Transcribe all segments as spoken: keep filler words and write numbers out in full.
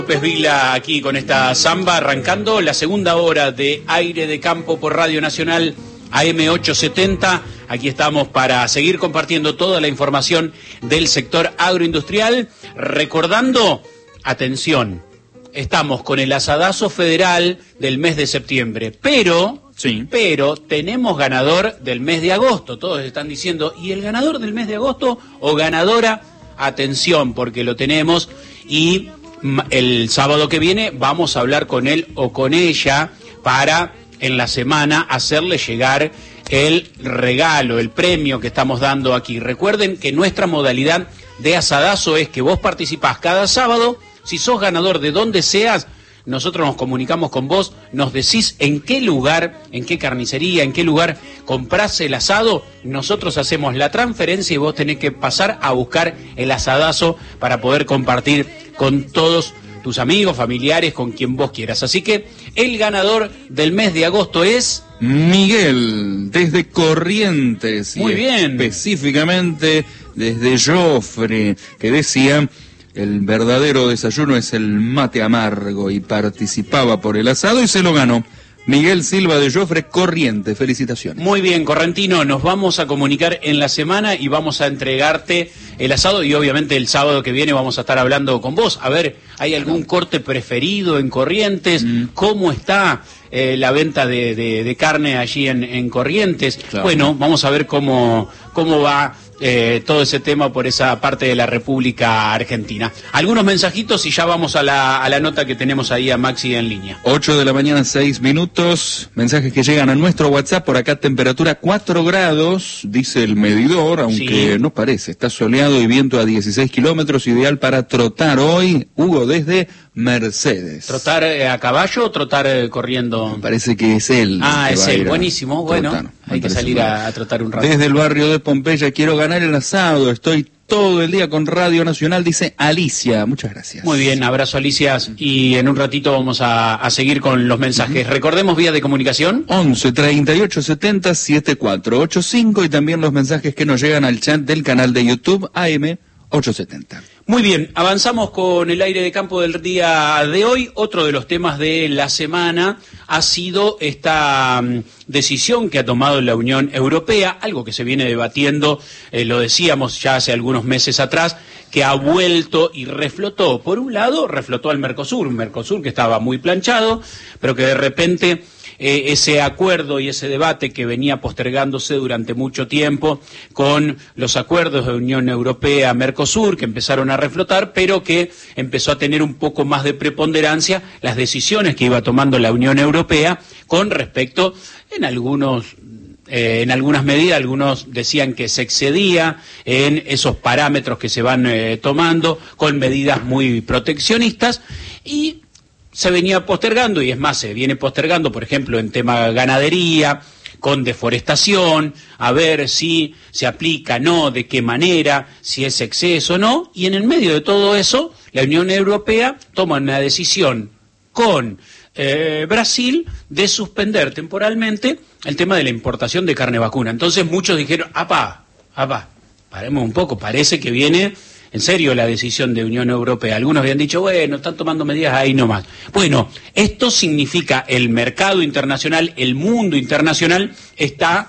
López Vila aquí con esta samba, arrancando la segunda hora de Aire de Campo por Radio Nacional A M ochocientos setenta. Aquí estamos para seguir compartiendo toda la información del sector agroindustrial. Recordando, atención, estamos con el asadazo federal del mes de septiembre, pero... Sí. Pero tenemos ganador del mes de agosto. Todos están diciendo, ¿y el ganador del mes de agosto o ganadora? Atención, porque lo tenemos y el sábado que viene vamos a hablar con él o con ella para en la semana hacerle llegar el regalo, el premio que estamos dando aquí. Recuerden que nuestra modalidad de asadazo es que vos participás cada sábado. Si sos ganador de donde seas, nosotros nos comunicamos con vos, nos decís en qué lugar, en qué carnicería, en qué lugar comprás el asado, nosotros hacemos la transferencia y vos tenés que pasar a buscar el asadazo para poder compartir con todos tus amigos, familiares, con quien vos quieras. Así que el ganador del mes de agosto es... Miguel, desde Corrientes. Muy bien. Específicamente desde Joffre, que decía... El verdadero desayuno es el mate amargo, y participaba por el asado y se lo ganó. Miguel Silva de Joffre, Corrientes, felicitaciones. Muy bien, Correntino, nos vamos a comunicar en la semana y vamos a entregarte el asado y obviamente el sábado que viene vamos a estar hablando con vos. A ver, ¿hay algún corte preferido en Corrientes? Mm. ¿Cómo está eh, la venta de, de, de carne allí en, en Corrientes? Claro. Bueno, vamos a ver cómo, cómo va Eh, todo ese tema por esa parte de la República Argentina. Algunos mensajitos y ya vamos a la, a la nota que tenemos ahí a Maxi en línea. ocho de la mañana, seis minutos. Mensajes que llegan a nuestro WhatsApp. Por acá temperatura cuatro grados, dice el medidor, aunque sí. No parece. Está soleado y viento a dieciséis kilómetros, ideal para trotar hoy. Hugo desde Mercedes. ¿Trotar eh, a caballo o trotar eh, corriendo? Me parece que es él. Ah, es él, buenísimo. Bueno, hay que salir a, a trotar un rato. Desde el barrio de Pompeya, quiero ganar el asado, estoy todo el día con Radio Nacional, dice Alicia. Muchas gracias. Muy bien, abrazo Alicia, y en un ratito vamos a, a seguir con los mensajes. Uh-huh. Recordemos vía de comunicación. once, treinta y ocho, setenta, setenta y cuatro ochenta y cinco y también los mensajes que nos llegan al chat del canal de YouTube A M ochocientos setenta. Muy bien, avanzamos con el aire de campo del día de hoy. Otro de los temas de la semana ha sido esta um, decisión que ha tomado la Unión Europea, algo que se viene debatiendo, eh, lo decíamos ya hace algunos meses atrás, que ha vuelto y reflotó. Por un lado, reflotó al Mercosur, un Mercosur que estaba muy planchado, pero que de repente... Eh, ese acuerdo y ese debate que venía postergándose durante mucho tiempo con los acuerdos de Unión Europea-Mercosur que empezaron a reflotar, pero que empezó a tener un poco más de preponderancia las decisiones que iba tomando la Unión Europea con respecto, en algunos... Eh, en algunas medidas, algunos decían que se excedía en esos parámetros que se van eh, tomando con medidas muy proteccionistas y se venía postergando, y es más, se viene postergando, por ejemplo, en tema ganadería, con deforestación, a ver si se aplica, no, de qué manera, si es exceso o no, y en el medio de todo eso, la Unión Europea toma una decisión con eh, Brasil de suspender temporalmente el tema de la importación de carne vacuna. Entonces muchos dijeron, apá, apá, paremos un poco, parece que viene... En serio, la decisión de Unión Europea. Algunos habían dicho, bueno, están tomando medidas ahí nomás. Bueno, esto significa el mercado internacional, el mundo internacional está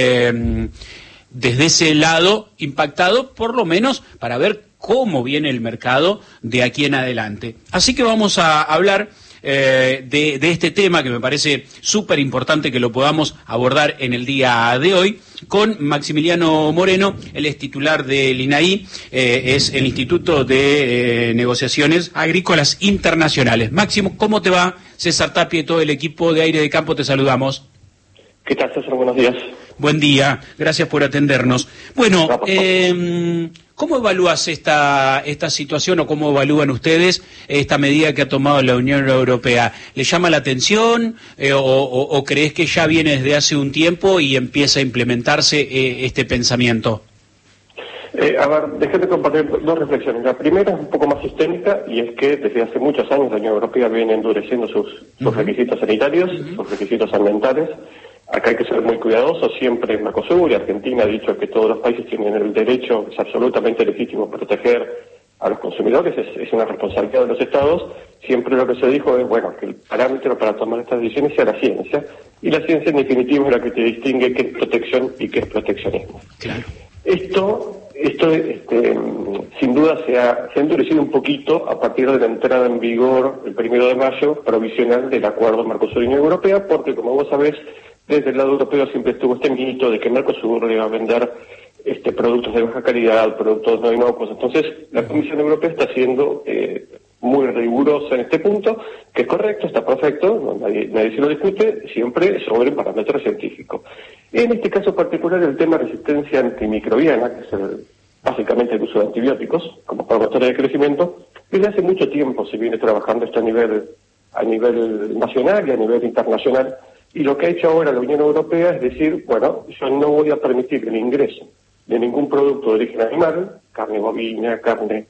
eh, desde ese lado impactado, por lo menos para ver cómo viene el mercado de aquí en adelante. Así que vamos a hablar eh, de, de este tema que me parece súper importante que lo podamos abordar en el día de hoy con Maximiliano Moreno. Él es titular del I N A I, eh, es el Instituto de eh, Negociaciones Agrícolas Internacionales. Máximo, ¿cómo te va? César Tapia y todo el equipo de Aire de Campo te saludamos. ¿Qué tal, César? Buenos días. Buen día, gracias por atendernos. Bueno, eh, ¿cómo evalúas esta, esta situación o cómo evalúan ustedes esta medida que ha tomado la Unión Europea? ¿Le llama la atención eh, o, o, o crees que ya viene desde hace un tiempo y empieza a implementarse eh, este pensamiento? Eh, a ver, déjame compartir dos reflexiones. La primera es un poco más sistémica y es que desde hace muchos años la Unión Europea viene endureciendo sus, sus uh-huh. requisitos sanitarios, uh-huh. sus requisitos ambientales. Acá hay que ser muy cuidadosos, siempre Mercosur y Argentina ha dicho que todos los países tienen el derecho, es absolutamente legítimo proteger a los consumidores, es, es una responsabilidad de los estados. Siempre lo que se dijo es, bueno, que el parámetro para tomar estas decisiones sea la ciencia, y la ciencia en definitiva es la que te distingue qué es protección y qué es proteccionismo. Claro. Esto, esto este, sin duda se ha, se ha endurecido un poquito a partir de la entrada en vigor el primero de mayo provisional del acuerdo Mercosur-Unión Europea, porque como vos sabés, desde el lado europeo siempre estuvo este mito de que Mercosur le iba a vender este, productos de baja calidad, productos no inocuos. Entonces, la Comisión Europea está siendo eh, muy rigurosa en este punto, que es correcto, está perfecto, no, nadie, nadie se lo discute, siempre sobre un parámetro científico. En este caso particular, el tema de resistencia antimicrobiana, que es el, básicamente el uso de antibióticos como promotores de crecimiento, desde hace mucho tiempo se viene trabajando esto a nivel, a nivel nacional y a nivel internacional, y lo que ha hecho ahora la Unión Europea es decir, bueno, yo no voy a permitir el ingreso de ningún producto de origen animal, carne bovina, carne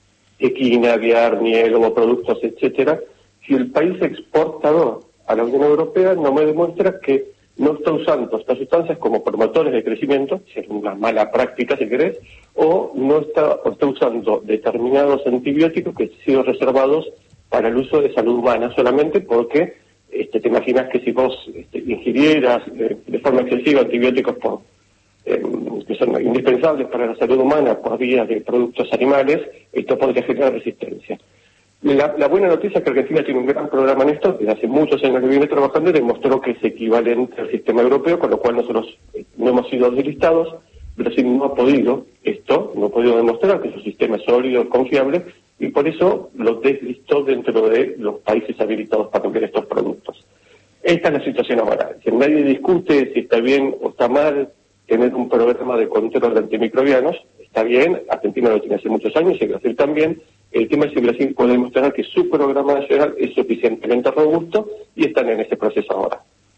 equina, aviar, miel, productos, etcétera, si el país exportador a la Unión Europea no me demuestra que no está usando estas sustancias como promotores de crecimiento, si es una mala práctica si querés, o no está, o está usando determinados antibióticos que han sido reservados para el uso de salud humana solamente porque este, te imaginas que si vos este, ingirieras eh, de forma excesiva antibióticos por, eh, que son indispensables para la salud humana por vía de productos animales, esto podría generar resistencia. La, la buena noticia es que Argentina tiene un gran programa en esto, desde hace muchos años que viene trabajando y demostró que es equivalente al sistema europeo, con lo cual nosotros no hemos sido deslistados. Brasil no ha podido esto, no ha podido demostrar que su sistema es sólido, confiable, y por eso lo deslistó dentro de los países habilitados para enviar estos productos. Esta es la situación ahora. Si nadie discute si está bien o está mal tener un programa de control de antimicrobianos, está bien, Argentina lo tiene hace muchos años y Brasil también. El tema es si Brasil puede demostrar que su programa nacional es suficientemente robusto y están en ese proceso ahora.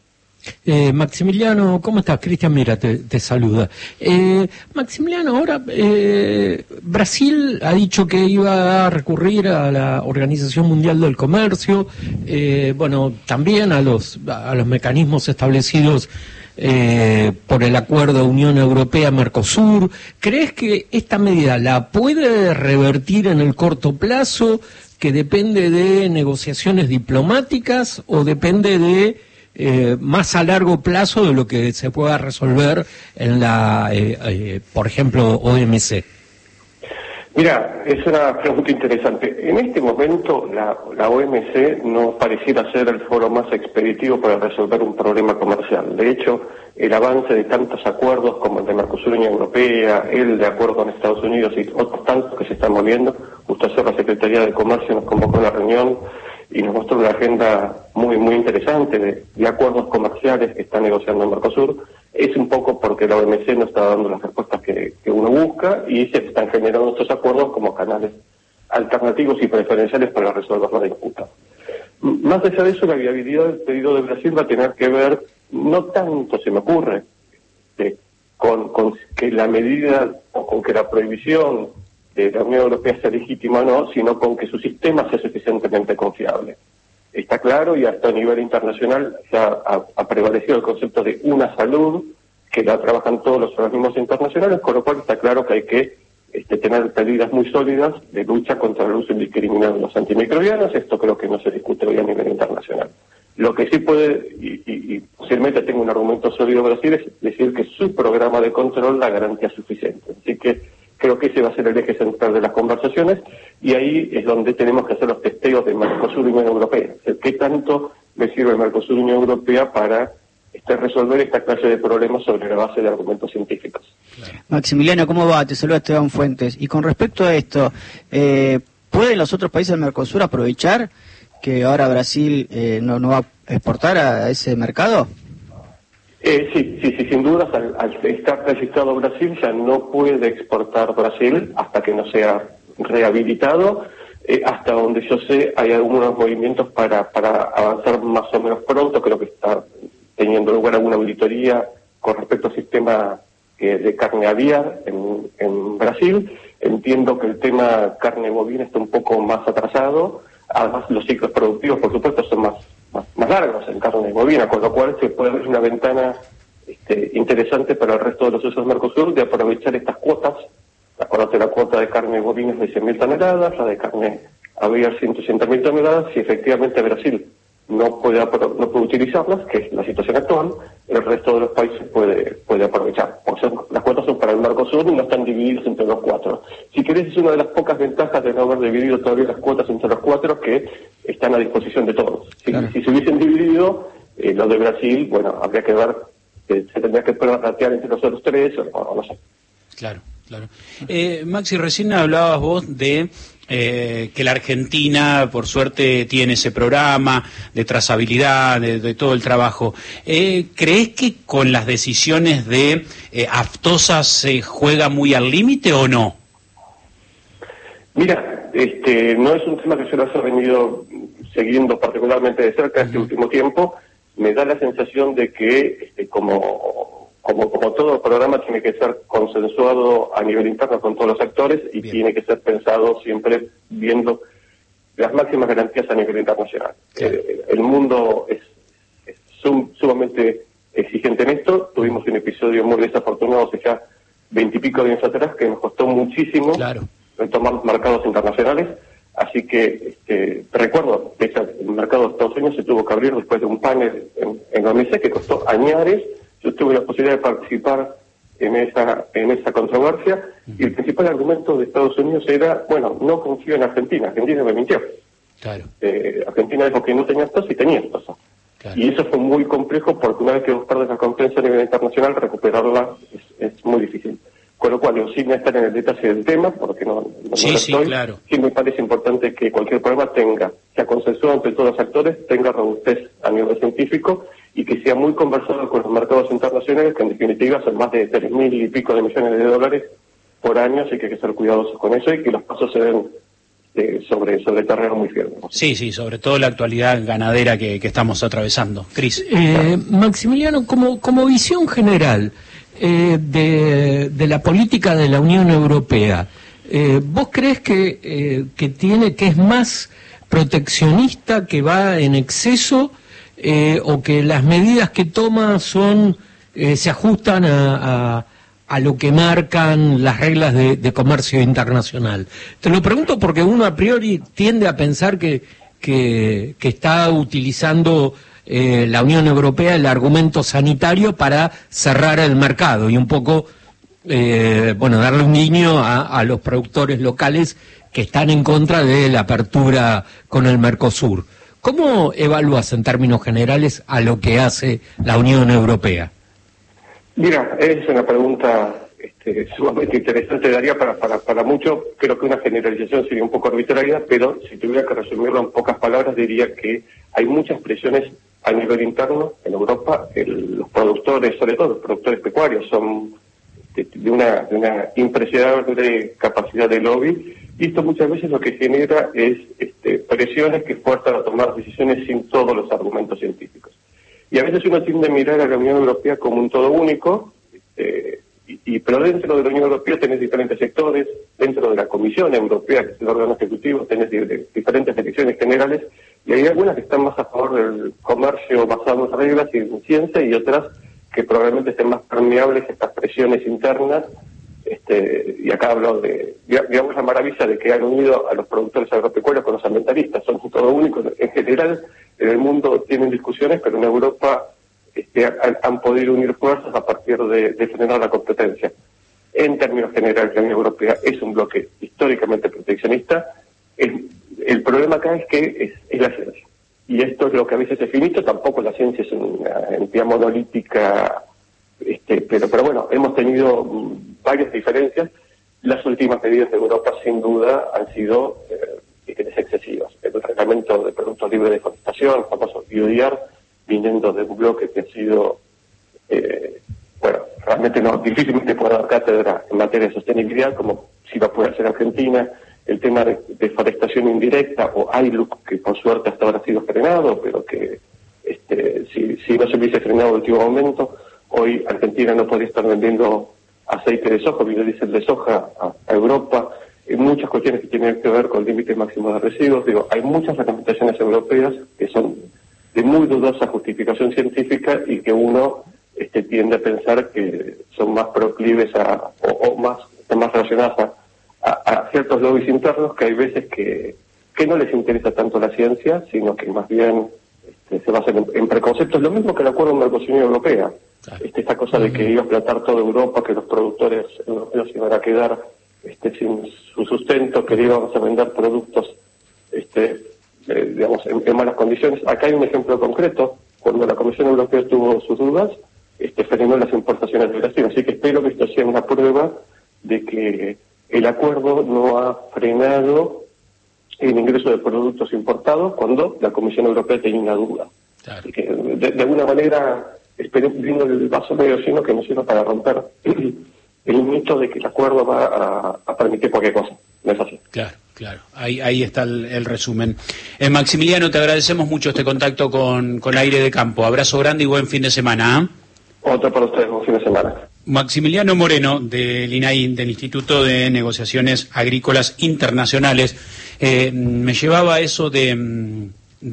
Eh, Maximiliano, ¿cómo estás? Cristian Mira te, te saluda. Eh, Maximiliano, ahora eh, Brasil ha dicho que iba a recurrir a la Organización Mundial del Comercio, eh, bueno, también a los, a los mecanismos establecidos Eh, por el acuerdo Unión Europea-Mercosur. ¿Crees que esta medida la puede revertir en el corto plazo, que depende de negociaciones diplomáticas, o depende de eh, más a largo plazo de lo que se pueda resolver en la, eh, eh, por ejemplo, O M C? Mira, es una pregunta interesante. En este momento la, la O M C no pareciera ser el foro más expeditivo para resolver un problema comercial. De hecho, el avance de tantos acuerdos como el de Mercosur Unión Europea, el de acuerdo con Estados Unidos y otros tantos que se están moviendo, justo ayer la Secretaría de Comercio nos convocó a una reunión y nos mostró una agenda muy muy interesante de, de acuerdos comerciales que está negociando en Mercosur. Es un poco porque la O M C no está dando las respuestas que, que uno busca y se están generando estos acuerdos como canales alternativos y preferenciales para resolver la disputa. Más allá de eso, la viabilidad del pedido de Brasil va a tener que ver, no tanto se me ocurre, eh, con, con que la medida o con que la prohibición de la Unión Europea sea legítima o no, sino con que su sistema sea suficientemente confiable. Está claro, y hasta a nivel internacional ya ha, ha prevalecido el concepto de una salud, que la trabajan todos los organismos internacionales, con lo cual está claro que hay que este, tener medidas muy sólidas de lucha contra el uso indiscriminado de los antimicrobianos. Esto creo que no se discute hoy a nivel internacional. Lo que sí puede, y, y, y posiblemente tenga un argumento sólido Brasil, es decir que su programa de control la garantía suficiente. Así que creo que ese va a ser el eje central de las conversaciones, y ahí es donde tenemos que hacer los testeos de Mercosur y Unión Europea. ¿Qué tanto le sirve Mercosur y Unión Europea para este, resolver esta clase de problemas sobre la base de argumentos científicos? Maximiliano, ¿cómo va? Te saluda Esteban Fuentes. Y con respecto a esto, eh, ¿pueden los otros países del Mercosur aprovechar que ahora Brasil eh, no, no va a exportar a ese mercado? Eh, sí, sí, sí, sin dudas, al, al estar registrado Brasil ya no puede exportar Brasil hasta que no sea rehabilitado. Eh, hasta donde yo sé hay algunos movimientos para, para avanzar más o menos pronto. Creo que está teniendo lugar alguna auditoría con respecto al sistema eh, de carne aviar en, en Brasil. Entiendo que el tema carne bovina está un poco más atrasado. Además, los ciclos productivos, por supuesto, son más Más, más largos en carne bovina, con lo cual se puede abrir una ventana este, interesante para el resto de los usos Mercosur de aprovechar estas cuotas Acordate la cuota de carne bovina es de cien mil toneladas, la de carne aviar ciento ochenta mil toneladas, si efectivamente Brasil no puede no puede utilizarlas, que es la situación actual, el resto de los países puede puede aprovechar. Porque son, las cuotas son para el Mercosur y no están divididas entre los cuatro. Si querés, es una de las pocas ventajas de no haber dividido todavía las cuotas entre los cuatro, que están a disposición de todos. Si, claro. si se hubiesen dividido, eh, los de Brasil, bueno, habría que ver, eh, se tendría que prorratear entre los otros tres, o, o no sé. Claro, claro. Eh, Maxi, recién hablabas vos de Eh, que la Argentina, por suerte, tiene ese programa de trazabilidad, de, de todo el trabajo. Eh, ¿Crees que con las decisiones de eh, Aftosa se juega muy al límite o no? Mira, este, no es un tema que yo lo haya venido siguiendo particularmente de cerca este uh-huh. último tiempo. Me da la sensación de que, este, como... Como, como todo programa tiene que ser consensuado a nivel interno con todos los actores y Bien. tiene que ser pensado siempre viendo las máximas garantías a nivel internacional. Sí. Eh, el mundo es, es sum, sumamente exigente en esto. Tuvimos un episodio muy desafortunado hace ya veintipico de años atrás que nos costó muchísimo claro. retomar los mercados internacionales. Así que este, recuerdo que el mercado de Estados Unidos se tuvo que abrir después de un panel en, en O M C que costó añares. Yo tuve la posibilidad de participar en esa en esa controversia uh-huh. y el principal argumento de Estados Unidos era, bueno, no confío en Argentina, Argentina me mintió. Claro. Eh, Argentina dijo que no tenía tasa y tenía tasa. Claro. Y eso fue muy complejo porque una vez que vos perdes la confianza a nivel internacional, recuperarla es, es muy difícil. Con lo cual, yo sin estar en el detalle del tema, porque no, no, sí, no lo sí, estoy, claro. sí me parece importante que cualquier programa tenga, sea consensuado entre todos los actores, tenga robustez a nivel científico y que sea muy conversado con los mercados internacionales, que en definitiva son más de tres mil y pico de millones de dólares por año, así que hay que ser cuidadosos con eso y que los pasos se den eh, sobre, sobre terreno muy firme. Sí, sí, sobre todo la actualidad ganadera que, que estamos atravesando. Cris. Eh, Maximiliano, como, como visión general eh, de, de la política de la Unión Europea, eh, ¿vos crees que, eh, que tiene que es más proteccionista, que va en exceso, eh, o que las medidas que toma son eh, se ajustan a, a, a lo que marcan las reglas de, de comercio internacional? Te lo pregunto porque uno a priori tiende a pensar que, que, que está utilizando eh, la Unión Europea el argumento sanitario para cerrar el mercado y un poco, eh, bueno, darle un guiño a, a los productores locales que están en contra de la apertura con el Mercosur. ¿Cómo evalúas en términos generales a lo que hace la Unión Europea? Mira, es una pregunta este, sumamente interesante, daría para, para, para mucho. Creo que una generalización sería un poco arbitraria, pero si tuviera que resumirlo en pocas palabras, diría que hay muchas presiones a nivel interno en Europa. El, los productores, sobre todo los productores pecuarios, son de, de, una, de una impresionante capacidad de lobby, y esto muchas veces lo que genera es este, presiones que fuerzan a tomar decisiones sin todos los argumentos científicos. Y a veces uno tiende a mirar a la Unión Europea como un todo único, este, y, y, pero dentro de la Unión Europea tenés diferentes sectores, dentro de la Comisión Europea, que es el órgano ejecutivo, tenés de, de, diferentes direcciones generales, y hay algunas que están más a favor del comercio basado en reglas y en ciencia, y otras que probablemente estén más permeables a estas presiones internas. Este, y acá hablo de, digamos, la maravilla de que han unido a los productores agropecuarios con los ambientalistas, son todo único. En general, en el mundo tienen discusiones, pero en Europa este, han, han podido unir fuerzas a partir de, de frenar la competencia. En términos generales, la Unión Europea es un bloque históricamente proteccionista. El, el problema acá es que es, es la ciencia. Y esto es lo que a veces es finito, tampoco la ciencia es una entidad monolítica. Este, pero, pero bueno, hemos tenido mm, varias diferencias. Las últimas medidas de Europa, sin duda, han sido eh, excesivas. El reglamento de productos libres de deforestación, el famoso B O D R, viniendo de un bloque que ha sido, eh, bueno, realmente no, difícilmente puede dar cátedra en materia de sostenibilidad, como si va a poder ser Argentina. El tema de deforestación indirecta, o I L U C, que por suerte hasta ahora ha sido frenado, pero que este, si, si no se hubiese frenado en el último momento, hoy Argentina no podría estar vendiendo aceite de soja, biodiesel de soja a, a Europa, y muchas cuestiones que tienen que ver con límites máximos de residuos. Digo, hay muchas reglamentaciones europeas que son de muy dudosa justificación científica y que uno este, tiende a pensar que son más proclives a, o, o más están más relacionadas a, a, a ciertos lobbies internos que hay veces que, que no les interesa tanto la ciencia, sino que más bien este, se basan en, en preconceptos, lo mismo que el acuerdo de Mercosur Europea. Claro. Este, esta cosa de que iba a explotar toda Europa, que los productores europeos iban a quedar este, sin su sustento, que íbamos a vender productos este, eh, digamos en, en malas condiciones. Acá hay un ejemplo concreto. Cuando la Comisión Europea tuvo sus dudas, este, frenó las importaciones de Brasil. Así que espero que esto sea una prueba de que el acuerdo no ha frenado el ingreso de productos importados cuando la Comisión Europea tenía una duda. Claro. Así que de, de alguna manera espero viendo el vaso medio lleno que nos sirva para romper el mito de que el acuerdo va a, a permitir cualquier cosa. No es así. Claro, claro. Ahí, ahí está el, el resumen. Eh, Maximiliano, te agradecemos mucho este contacto con, con Aire de Campo. Abrazo grande y buen fin de semana. ¿eh? Otro para ustedes, buen fin de semana. Maximiliano Moreno, del I N A I, del Instituto de Negociaciones Agrícolas Internacionales, eh, me llevaba eso de,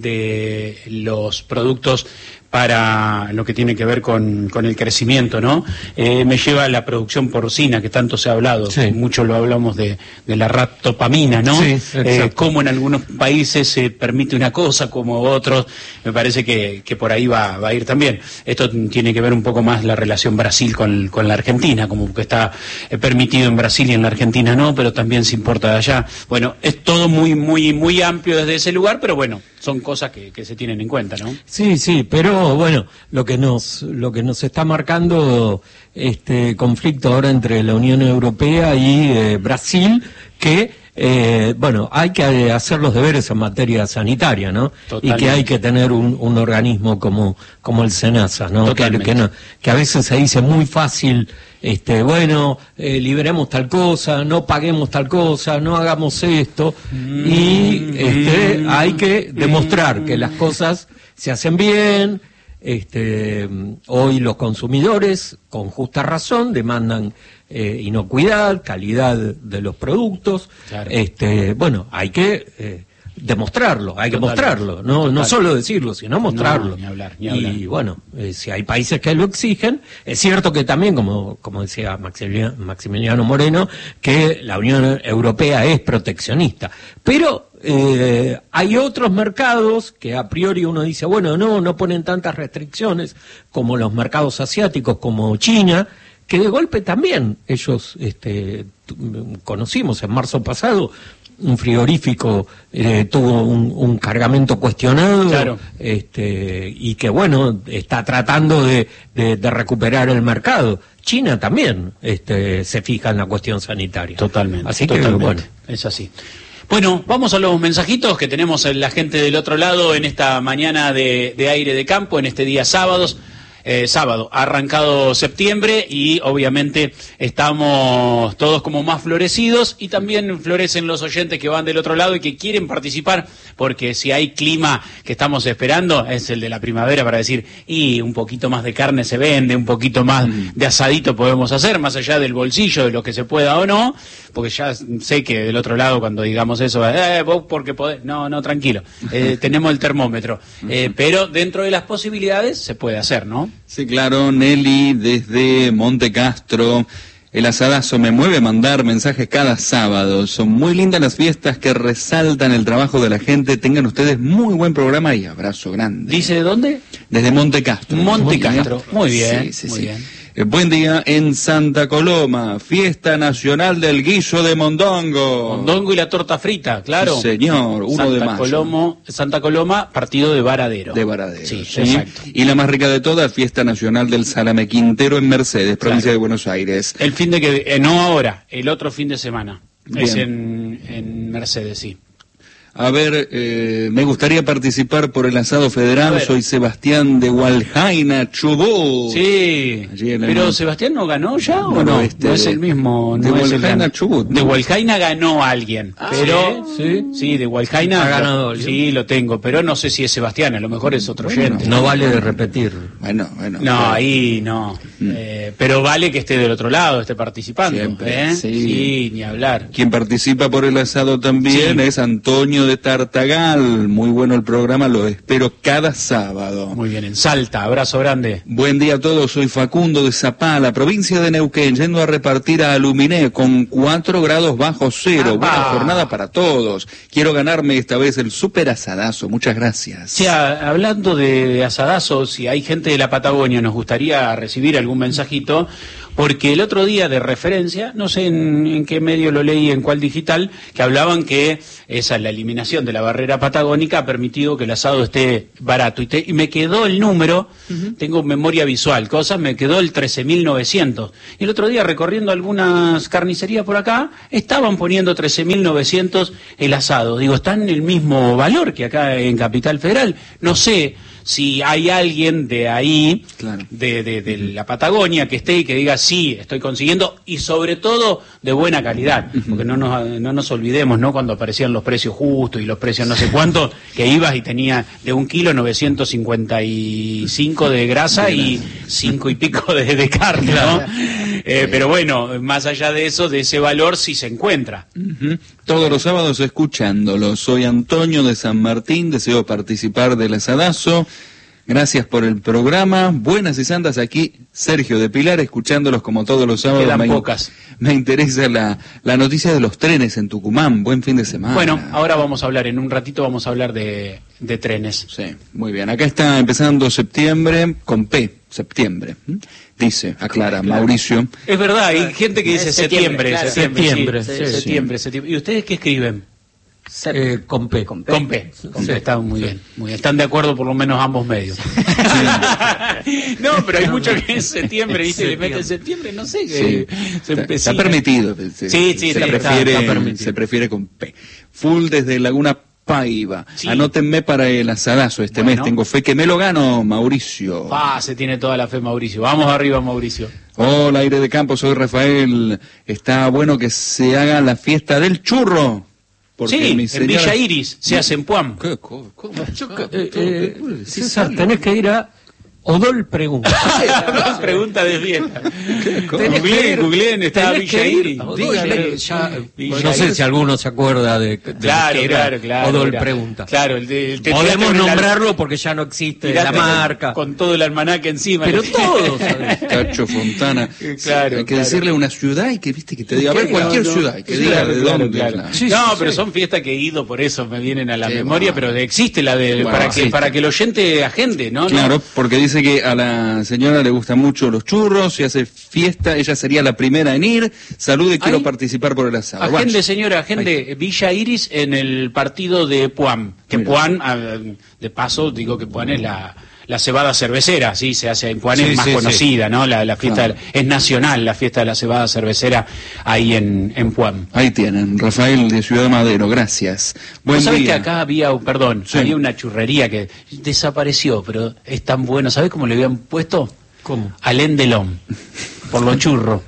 de los productos para lo que tiene que ver con, con el crecimiento, ¿no? Eh, me lleva a la producción porcina, que tanto se ha hablado, sí. Mucho lo hablamos de, de la raptopamina, ¿no? Sí, eh, cómo en algunos países se permite una cosa, como otros, me parece que, que por ahí va, va a ir también. Esto tiene que ver un poco más la relación Brasil con, con la Argentina, como que está permitido en Brasil y en la Argentina no, pero también se importa de allá. Bueno, es todo muy, muy, muy amplio desde ese lugar, pero bueno, son cosas que, que se tienen en cuenta, ¿no? Sí, sí, pero bueno, lo que nos lo que nos está marcando este conflicto ahora entre la Unión Europea y eh, Brasil, que eh, bueno, hay que hacer los deberes en materia sanitaria, ¿no? Totalmente. Y que hay que tener un, un organismo como como el SENASA, ¿no? Que, que no que a veces se dice muy fácil, este bueno, eh, liberemos tal cosa, no paguemos tal cosa, no hagamos esto, mm, y este hay que demostrar mm, que las cosas se hacen bien. Este, hoy los consumidores, con justa razón, demandan eh, inocuidad, calidad de los productos. Claro. Este, bueno, hay que eh, demostrarlo, hay que Total. mostrarlo, no Total. no solo decirlo, sino mostrarlo. No, ni hablar, ni hablar. Y bueno, eh, si hay países que lo exigen, es cierto que también, como como decía Maximiliano, Maximiliano Moreno, que la Unión Europea es proteccionista, pero Eh, hay otros mercados que a priori uno dice, bueno, no, no ponen tantas restricciones como los mercados asiáticos, como China, que de golpe también ellos, este, conocimos en marzo pasado, un frigorífico eh, tuvo un, un cargamento cuestionado, claro. este, y que bueno, está tratando de, de, de recuperar el mercado. China también este, se fija en la cuestión sanitaria. Totalmente. Así totalmente. que bueno, es así. Bueno, vamos a los mensajitos que tenemos la gente del otro lado en esta mañana de, de Aire de Campo, en este día sábados. Eh, sábado, ha arrancado septiembre y obviamente estamos todos como más florecidos y también florecen los oyentes que van del otro lado y que quieren participar, porque si hay clima que estamos esperando es el de la primavera para decir, y un poquito más de carne se vende, un poquito más de asadito podemos hacer, más allá del bolsillo, de lo que se pueda o no, porque ya sé que del otro lado cuando digamos eso, eh, vos porque podés, no, no, tranquilo, eh, tenemos el termómetro, eh, pero dentro de las posibilidades se puede hacer, ¿no? Sí, claro, Nelly desde Monte Castro. El asadazo me mueve a mandar mensajes cada sábado. Son muy lindas las fiestas que resaltan el trabajo de la gente. Tengan ustedes muy buen programa y abrazo grande. ¿Dice de dónde? Desde Monte Castro. Monte Castro, muy bien, sí, sí, muy sí. bien. Eh, buen día en Santa Coloma, fiesta nacional del guiso de mondongo. Mondongo y la torta frita, claro. Sí, señor, uno Santa de mayo. Colomo, Santa Coloma, partido de Varadero. De Varadero, sí, sí. Exacto. Y la más rica de todas, fiesta nacional del salame Quintero en Mercedes, provincia claro. de Buenos Aires. El fin de que, eh, no ahora, el otro fin de semana. Bien. Es en, en Mercedes, sí. A ver, eh, me gustaría participar por el asado federal. Soy Sebastián de Hualjaina, Chubut. Sí, pero el... ¿Sebastián no ganó ya o bueno, no? Este, no es el mismo. De no Hualjaina, Chubut. ¿No? De Hualjaina ganó alguien, ah, pero sí, sí, de Hualjaina ha ganado. Lo, sí, lo tengo, pero no sé si es Sebastián, a lo mejor es otro bueno, oyente. No vale de repetir. Bueno, bueno. No, pero... ahí no. Mm. Eh, pero vale que esté del otro lado, esté participando. Siempre, ¿eh? sí. sí, ni hablar. Quien participa por el asado también sí. es Antonio Antonio de Tartagal, muy bueno el programa, lo espero cada sábado. Muy bien, en Salta, abrazo grande. Buen día a todos, soy Facundo de Zapala, provincia de Neuquén, yendo a repartir a Aluminé con cuatro grados bajo cero. Ah, buena ah. jornada para todos. Quiero ganarme esta vez el súper asadazo, muchas gracias. Sí, a, hablando de, de asadazos, si hay gente de la Patagonia, nos gustaría recibir algún mensajito, porque el otro día de referencia, no sé en, en qué medio lo leí, en cuál digital, que hablaban que esa la eliminación de la barrera patagónica ha permitido que el asado esté barato. Y, te, y me quedó el número, uh-huh. tengo memoria visual, cosas, me quedó el trece mil novecientos. Y el otro día recorriendo algunas carnicerías por acá, estaban poniendo trece mil novecientos el asado. Digo, están en el mismo valor que acá en Capital Federal. No sé si hay alguien de ahí, claro. de, de, de la Patagonia, que esté y que diga, sí, estoy consiguiendo, y sobre todo de buena calidad, porque no nos, no nos olvidemos, ¿no?, cuando aparecían los precios justos y los precios no sé cuánto, que ibas y tenía de un kilo novecientos cincuenta y cinco de grasa y cinco y pico de, de carne, ¿no? Eh, pero bueno, más allá de eso, de ese valor sí se encuentra. Uh-huh. Todos los sábados escuchándolo. Soy Antonio de San Martín, deseo participar del asadazo. Gracias por el programa. Buenas y santas, aquí Sergio de Pilar, escuchándolos como todos los sábados. Quedan me, pocas. Me interesa la, la noticia de los trenes en Tucumán. Buen fin de semana. Bueno, ahora vamos a hablar, en un ratito vamos a hablar de, de trenes. Sí, muy bien. Acá está empezando septiembre con P, septiembre. Dice, aclara, claro. Mauricio. Es verdad, hay gente que dice septiembre. Septiembre, septiembre, septiembre, sí, sí, sí. septiembre, septiembre. ¿Y ustedes qué escriben? Eh, con P. Con P. Con P. Con Sí. P. Está muy bien, muy bien. Están de acuerdo por lo menos ambos medios. No, pero hay mucho que en septiembre, ¿viste? Le meten septiembre, no sé, que Sí. se Está, está permitido. Se, Sí, sí, se, está, prefiere, está permitido. se prefiere con P. Full desde Laguna Paiva. Sí. Anótenme para el asadazo este Bueno. mes. Tengo fe que me lo gano, Mauricio. Ah, se tiene toda la fe, Mauricio. Vamos arriba, Mauricio. Hola, aire de campo, soy Rafael. Está bueno que se haga la fiesta del churro. Porque Sí, mi en señora... Villa Iris, se hace en Puam. ¿Qué? ¿Cómo? ¿Cómo? Eh, eh, César, tenés que ir a Odol Pregunta. Dos preguntas de fiesta. Tenés que Googleen, ir- googleen, está tenés Villa que ir Iris. a Odol, Dígale. ya- Villa no sé Iris. si alguno se acuerda de, de Claro, que era claro, claro. Odol era- Pregunta. Claro, el de, el te Podemos tiraste con el- nombrarlo porque ya no existe tiraste la marca. Con, con todo el almanaque encima. Pero todos, ¿sabes? Cacho Fontana. Claro, Hay que claro. decirle una ciudad y que viste que te diga, a ver, No, cualquier no. ciudad, y que Sí, diga claro, de claro, dónde. claro. claro. Sí, no, sí, pero sí. son fiestas que he ido, por eso me vienen a la Qué memoria, bueno. pero existe la de, Bueno, para que existe. para que el oyente agende, ¿no? Claro, ¿No? porque dice que a la señora le gustan mucho los churros, se hace fiesta, ella sería la primera en ir. Salude, quiero Ahí. participar por el asado. Agende, Vaya. señora, agende Villa Iris en el partido de Puam. Que Mira. Puam, ah, de paso, digo que Puam es la, la cebada cervecera, sí, se hace en Puam, Sí, es más sí, conocida, ¿no? La, la fiesta Claro. es nacional, la fiesta de la cebada cervecera ahí en, en Puam. Ahí tienen, Rafael de Ciudad Madero, gracias. Buen ¿Vos sabés día. que acá había, perdón, Sí. había una churrería que desapareció, pero es tan bueno? ¿Sabés cómo le habían puesto? ¿Cómo? Alén Delón, por los churros.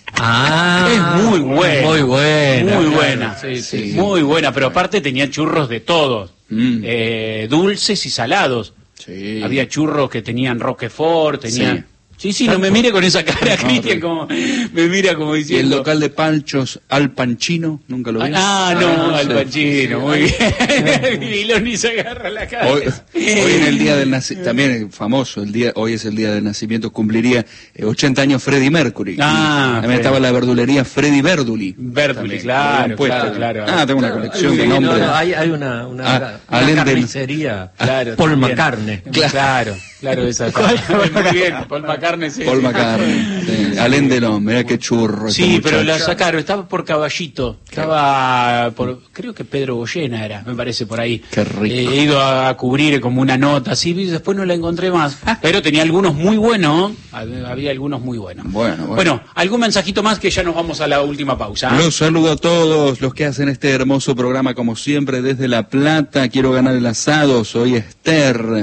Ah, Es muy buena. Muy buena. Muy claro. buena. Sí, sí. Muy buena, pero aparte tenía churros de todos. Mm. Eh, dulces y salados. Sí. Había churros que tenían Roquefort, tenía... Sí. Sí, sí, no me mire con esa cara, Cristian, como me mira como Y diciendo... el local de Panchos Al Panchino, ¿nunca lo vi? Ah, no, al sí. Pachino, muy bien. Miloni se agarra la cara. Hoy, hoy en el día del nacimiento, también famoso, el día, hoy es el día del nacimiento, cumpliría eh, ochenta años Freddie Mercury. Ah, Y también Freddie. estaba la verdulería Freddie Verduli. Verduli, También, claro, lo habían puesto. claro, claro. Ah, tengo una colección Sí, de no, nombres. no, hay, hay una, una, Ah, una Alén del- carnicería. Claro, Paul también. McCartney. Claro, claro, esa Muy bien, Paul McCartney, sí. Paul sí. McCartney. Sí. Alén Delon, mirá qué churro. este Sí, pero la muchacho. sacaron, estaba por Caballito, estaba por, creo que Pedro Goyena era, me parece por ahí. Qué rico. Eh, he ido a, a cubrir como una nota, así, y después no la encontré más. Pero tenía algunos muy buenos, había había algunos muy buenos. Bueno, bueno. Bueno, algún mensajito más que ya nos vamos a la última pausa. Los saludo a todos los que hacen este hermoso programa como siempre desde La Plata. Quiero ganar el asado, soy Esther.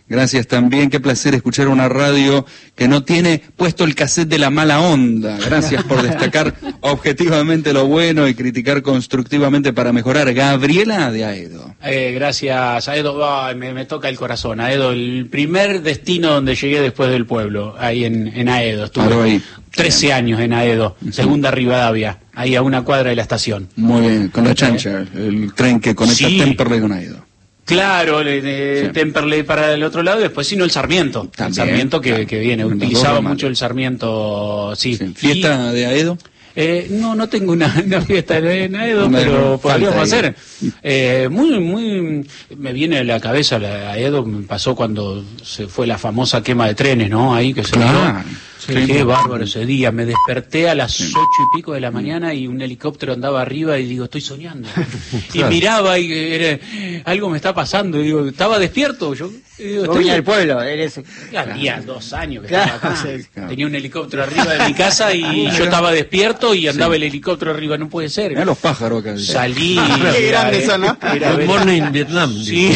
Gracias también, qué placer escuchar una radio que no tiene puesto el cassette de la mala onda. Gracias por destacar objetivamente lo bueno y criticar constructivamente para mejorar. Gabriela de Aedo. Eh, gracias, Aedo. Oh, me, me toca el corazón. Aedo, el primer destino donde llegué después del pueblo, ahí en, en Aedo. Estuve ahí. trece años en Aedo, segunda Rivadavia, ahí a una cuadra de la estación. Muy bien, con la chancha, el tren que conecta sí. Temperley con Aedo. Claro, de sí. Temperley para el otro lado, y después sino el Sarmiento. También, el Sarmiento que, claro. que viene, utilizaba mucho el Sarmiento, sí. sí. ¿Fiesta y, de Aedo? Eh, no, no tengo una, una fiesta en Aedo, no, pero no, podríamos hacer. Eh, muy, muy, me viene a la cabeza la Aedo, me pasó cuando se fue la famosa quema de trenes, ¿no? Ahí que se claro. Sí, qué bárbaro ese día, me desperté a las sí. ocho y pico de la mañana y un helicóptero andaba arriba y digo, estoy soñando. Claro. Y miraba y era, algo me está pasando, y digo, ¿estaba despierto? Yo digo, estoy en el pueblo, eres... Había dos años que claro. estaba acá, claro. tenía un helicóptero arriba de mi casa y yo estaba despierto y andaba sí. el helicóptero arriba, no puede ser. Mirá los pájaros acá. Salí. Qué grande eso, ¿no? Good morning Vietnam. Sí,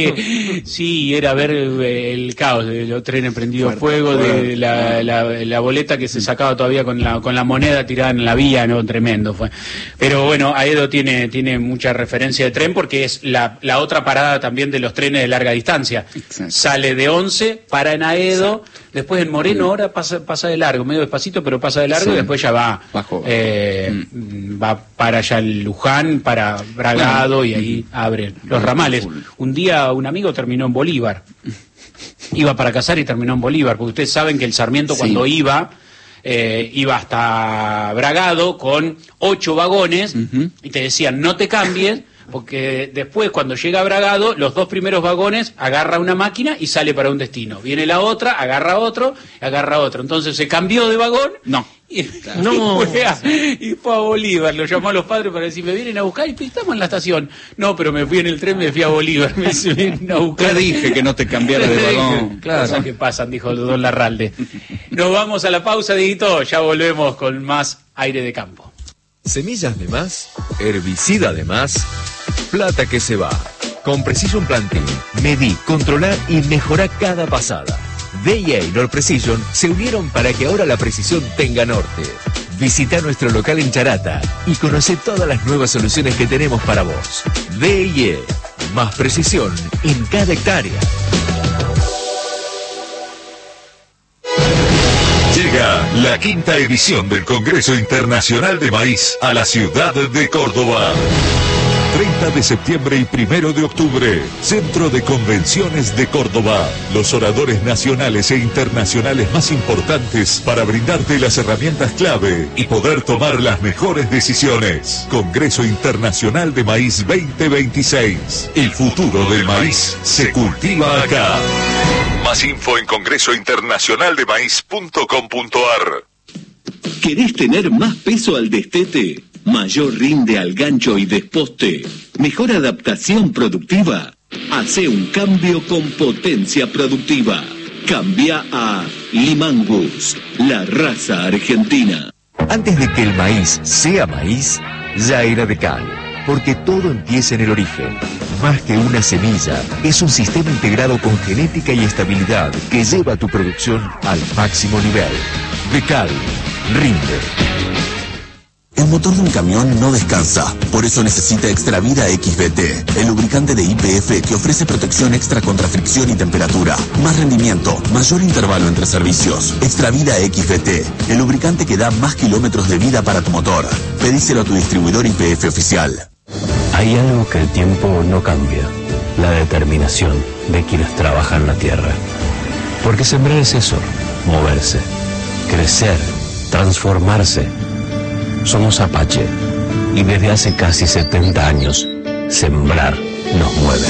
sí, era ver el caos de los trenes prendidos fuego, de la, la la boleta que se sacaba todavía con la con la moneda tirada en la vía, no, tremendo fue. Pero bueno, Aedo tiene tiene mucha referencia de tren porque es la, la otra parada también de los trenes de larga distancia. Exacto. Sale de Once, para en Aedo, exacto. después en Moreno ahora pasa pasa de largo, medio despacito, pero pasa de largo sí. y después ya va bajo, eh, mm. va para allá el Luján, para Bragado, bueno. y ahí mm. abre los ramales. Un día un amigo terminó en Bolívar. Iba para Casar y terminó en Bolívar, porque ustedes saben que el Sarmiento sí. cuando iba, eh, iba hasta Bragado con ocho vagones, uh-huh. y te decían, no te cambies, porque después cuando llega a Bragado, los dos primeros vagones agarra una máquina y sale para un destino. Viene la otra, agarra otro, agarra otro. Entonces se cambió de vagón. No. Y, no. y, fue a, y fue a Bolívar, lo llamó a los padres para decir, me vienen a buscar y estamos en la estación. No, pero me fui en el tren, me fui a Bolívar, me vienen a buscar. Ya dije que no te cambiara de vagón. Claro. Cosas que pasan, dijo don Larralde. Nos vamos a la pausa, Dieguito, ya volvemos con más Aire de Campo. Semillas de más, herbicida de más, plata que se va. Con Precision Planting, medí, controlar y mejorar cada pasada. D I A y Nord Precision se unieron para que ahora la precisión tenga norte. Visita nuestro local en Charata y conoce todas las nuevas soluciones que tenemos para vos. D I A, más precisión en cada hectárea. Llega la quinta edición del Congreso Internacional de Maíz a la ciudad de Córdoba. treinta de septiembre y primero de octubre, Centro de Convenciones de Córdoba. Los oradores nacionales e internacionales más importantes para brindarte las herramientas clave y poder tomar las mejores decisiones. Congreso Internacional de Maíz veinte veintiséis. El futuro del maíz se cultiva acá. Más info en congreso internacional de maíz punto com punto ar. ¿Querés tener más peso al destete? ¿Mayor rinde al gancho y desposte? ¿Mejor adaptación productiva? Hace un cambio con potencia productiva. Cambia a Limangus, la raza argentina. Antes de que el maíz sea maíz, ya era Decal. Porque todo empieza en el origen. Más que una semilla, es un sistema integrado con genética y estabilidad que lleva tu producción al máximo nivel. Decal, rinde. El motor de un camión no descansa, por eso necesita Extravida X B T, el lubricante de Y P F que ofrece protección extra contra fricción y temperatura, más rendimiento, mayor intervalo entre servicios. Extravida X B T, el lubricante que da más kilómetros de vida para tu motor. Pedíselo a tu distribuidor Y P F oficial. Hay algo que el tiempo no cambia, la determinación de quienes trabajan la tierra. Porque sembrar es eso, moverse, crecer, transformarse. Somos Apache y desde hace casi setenta años, sembrar nos mueve.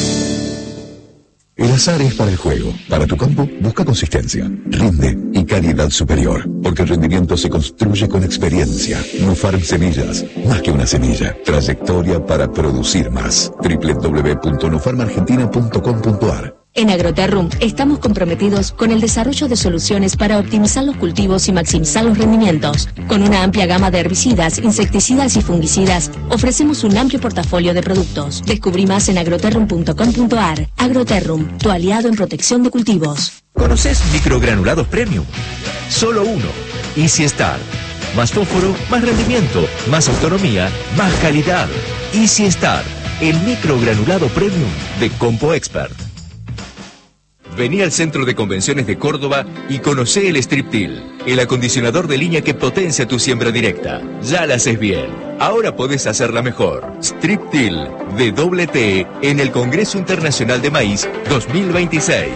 El azar es para el juego. Para tu campo, busca consistencia, rinde y calidad superior. Porque el rendimiento se construye con experiencia. Nufarm Semillas, más que una semilla. Trayectoria para producir más. doble u doble u doble u punto nufarm argentina punto com punto ar En Agroterrum estamos comprometidos con el desarrollo de soluciones para optimizar los cultivos y maximizar los rendimientos. Con una amplia gama de herbicidas, insecticidas y fungicidas, ofrecemos un amplio portafolio de productos. Descubrí más en agroterrum punto com punto ar. Agroterrum, tu aliado en protección de cultivos. ¿Conoces microgranulados premium? Solo uno. Easy Start. Más fósforo, más rendimiento, más autonomía, más calidad. Easy Start, el microgranulado premium de Compo Expert. Vení al Centro de Convenciones de Córdoba y conocé el Strip-Till, el acondicionador de línea que potencia tu siembra directa. Ya la haces bien, ahora podés hacerla mejor. Strip-Till de doble T en el Congreso Internacional de Maíz dos mil veintiséis.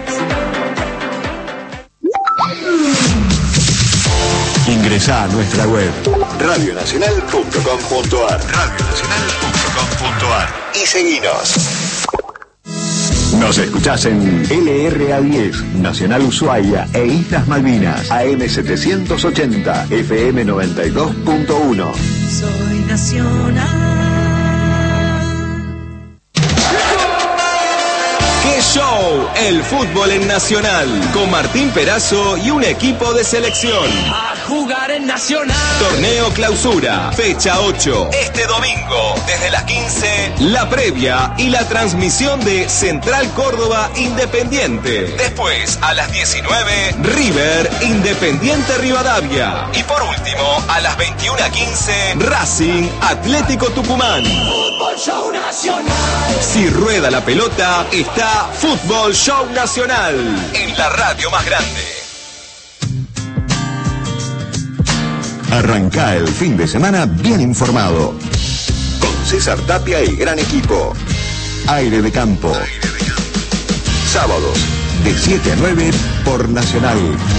Ingresá a nuestra web radio nacional punto com punto ar radio nacional punto com punto ar y seguinos. Nos escuchás en L R A diez, Nacional Ushuaia e Islas Malvinas, A M setecientos ochenta, F M noventa y dos punto uno. Soy nacional. ¡Qué show! El fútbol en Nacional, con Martín Perazo y un equipo de selección. A jugar en Nacional. Torneo Clausura, fecha ocho. Este domingo, desde las quince, la previa y la transmisión de Central Córdoba Independiente. Después, a las diecinueve, River Independiente Rivadavia. Y por último, a las veintiuna quince, Racing Atlético Tucumán. Fútbol Show Nacional. Si rueda la pelota, está Fútbol Show Nacional, en la radio más grande. Arrancá el fin de semana bien informado. Con César Tapia y gran equipo. Aire de campo. Sábados, de siete a nueve por Nacional.